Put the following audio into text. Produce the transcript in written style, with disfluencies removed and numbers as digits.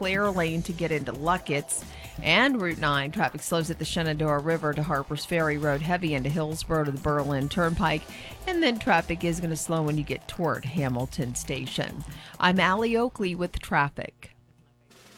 Clare Lane to get into Luckett's. And Route 9, traffic slows at the Shenandoah River to Harpers Ferry Road, heavy into Hillsborough to the Berlin Turnpike. And then traffic is going to slow when you get toward Hamilton Station. I'm Allie Oakley with traffic.